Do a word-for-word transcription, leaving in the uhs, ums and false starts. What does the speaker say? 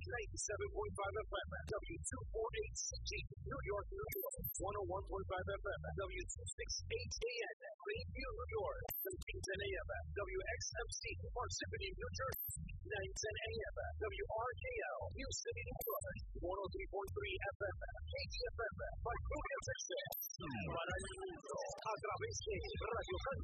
ninety-seven point five F M, W two forty-eight C G, New York, New York, one oh one point five F M, W two sixty-eight A M, Greenview, New York, thirteen ten A M, W X M C, Parsippany, New Jersey, nine ten A M, W R K L, New City, New York, one oh three point three F M, K T F M, Vancouver, Texas, para el mundo, a través de Radio